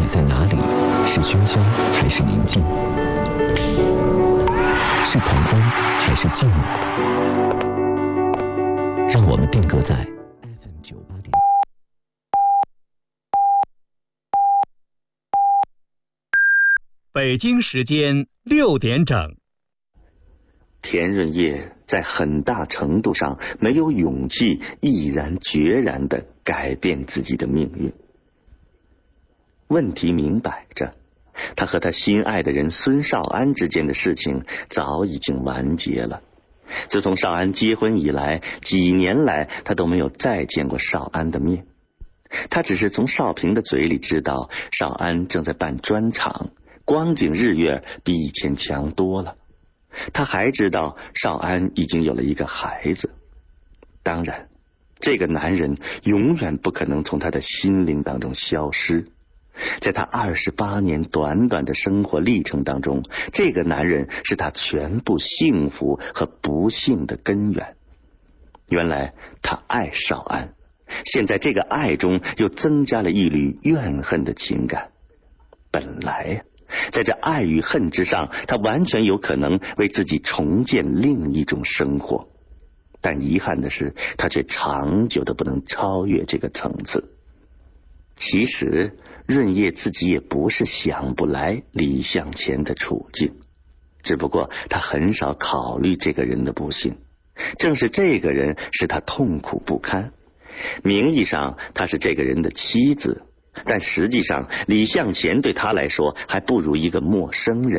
在哪里？是喧嚣还是宁静？是狂欢还是静默？让我们定格在 FM98.。 北京时间6点整。 田润叶在很大程度上没有勇气毅然决然地改变自己的命运。问题明摆着，他和他心爱的人孙少安之间的事情早已经完结了。自从少安结婚以来，几年来他都没有再见过少安的面。他只是从少平的嘴里知道少安正在办专场，光景日月比以前强多了。他还知道少安已经有了一个孩子。当然，这个男人永远不可能从他的心灵当中消失。在他28年短短的生活历程当中，这个男人是他全部幸福和不幸的根源。原来他爱少安，现在这个爱中又增加了一缕怨恨的情感。本来在这爱与恨之上，他完全有可能为自己重建另一种生活，但遗憾的是，他却长久的不能超越这个层次。其实润叶自己也不是想不来李向前的处境，只不过他很少考虑这个人的不幸，正是这个人使他痛苦不堪。名义上他是这个人的妻子，但实际上李向前对他来说还不如一个陌生人。